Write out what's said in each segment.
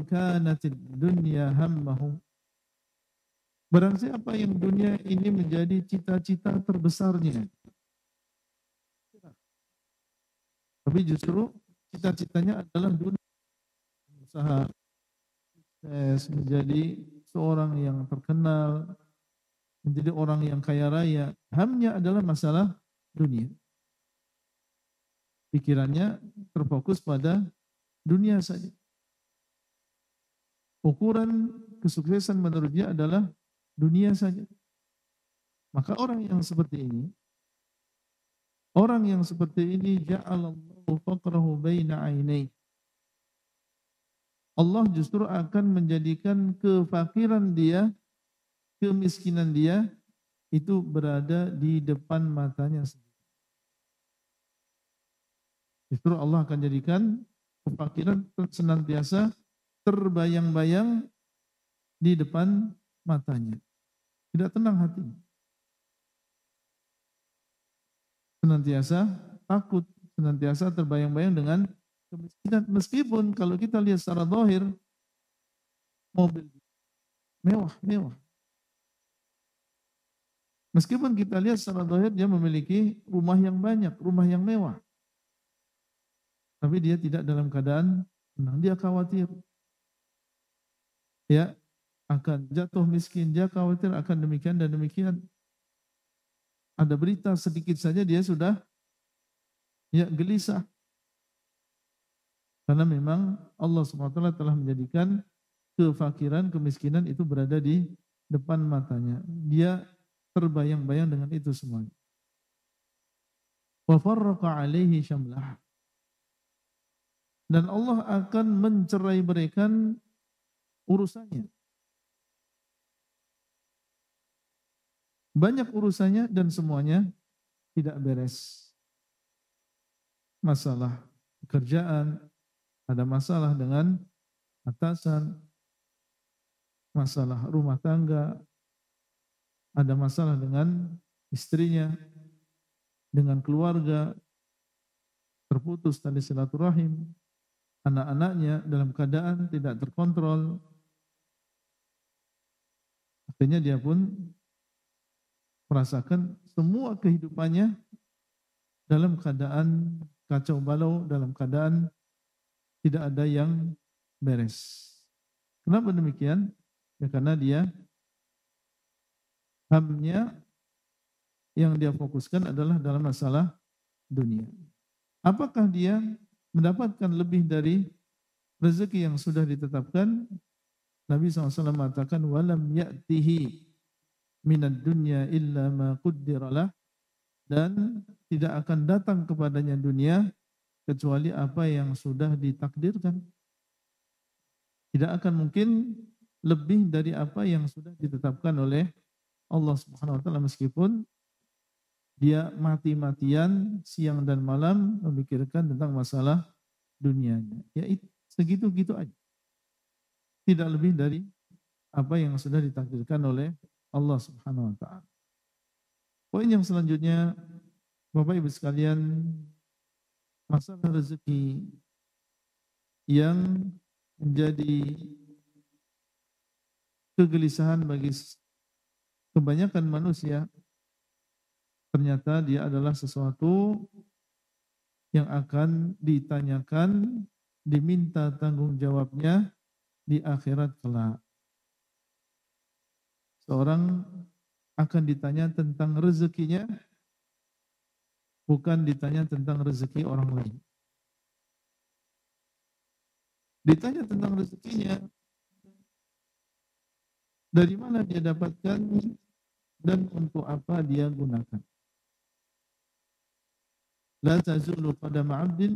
kanatid dunya hammahu. Barang siapa yang dunia ini menjadi cita-cita terbesarnya, tapi justru cita-citanya adalah dunia, usaha, sukses, menjadi seorang yang terkenal, menjadi orang yang kaya raya, hamnya adalah masalah dunia. Pikirannya terfokus pada dunia saja. Ukuran kesuksesan menurut dia adalah dunia saja. Maka orang yang seperti ini ja'alallahu faqrahu baina ainai. Allah justru akan menjadikan kefakiran dia, kemiskinan dia itu berada di depan matanya sendiri. Justru Allah akan jadikan kefakiran senantiasa terbayang-bayang di depan matanya. Tidak tenang hatinya. Senantiasa takut, senantiasa terbayang-bayang dengan kemiskinan. Meskipun kalau kita lihat secara zahir, mobil mewah. Meskipun kita lihat secara zahir dia memiliki rumah yang banyak, rumah yang mewah. Tapi dia tidak dalam keadaan tenang, dia khawatir. Ya, akan jatuh miskin, dia khawatir akan demikian dan demikian. Ada berita sedikit saja dia sudah gelisah. Karena memang Allah SWT telah menjadikan kefakiran, kemiskinan itu berada di depan matanya. Dia terbayang-bayang dengan itu semuanya. Wa farraqa alaihi syamlah. Dan Allah akan mencerai-beraikan urusannya. Banyak urusannya dan semuanya tidak beres. Masalah pekerjaan, ada masalah dengan atasan, masalah rumah tangga, ada masalah dengan istrinya, dengan keluarga, terputus tali silaturahim, anak-anaknya dalam keadaan tidak terkontrol. Akhirnya dia pun merasakan semua kehidupannya dalam keadaan kacau balau, dalam keadaan tidak ada yang beres. Kenapa demikian? Ya karena dia hamnya yang dia fokuskan adalah dalam masalah dunia. Apakah dia mendapatkan lebih dari rezeki yang sudah ditetapkan? Nabi SAW mengatakan, walam ya'tihi minad dunya illa ma qaddaralah, dan tidak akan datang kepadanya dunia kecuali apa yang sudah ditakdirkan. Tidak akan mungkin lebih dari apa yang sudah ditetapkan oleh Allah Subhanahu wa taala, meskipun dia mati-matian siang dan malam memikirkan tentang masalah dunianya. Ya segitu-gitu aja. Tidak lebih dari apa yang sudah ditakdirkan oleh Allah Subhanahu wa taala. Poin yang selanjutnya, Bapak Ibu sekalian, masalah rezeki yang menjadi kegelisahan bagi kebanyakan manusia, ternyata dia adalah sesuatu yang akan ditanyakan, diminta tanggung jawabnya di akhirat kelak. Seorang akan ditanya tentang rezekinya, bukan ditanya tentang rezeki orang lain. Ditanya tentang rezekinya, dari mana dia dapatkan dan untuk apa dia gunakan. La tazulu qadama 'abdin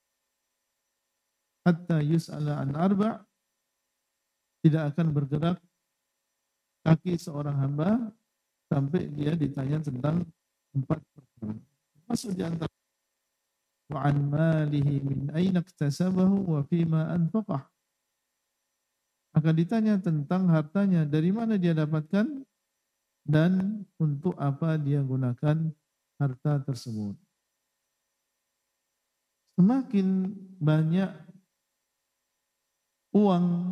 hatta yus'ala an arba'. Tidak akan bergerak kaki seorang hamba sampai dia ditanya tentang 4 perkara. Masuk di antara wa an malihi min aina iktasabahu wa fima anfaqah. Akan ditanya tentang hartanya, dari mana dia dapatkan dan untuk apa dia gunakan harta tersebut. Semakin banyak uang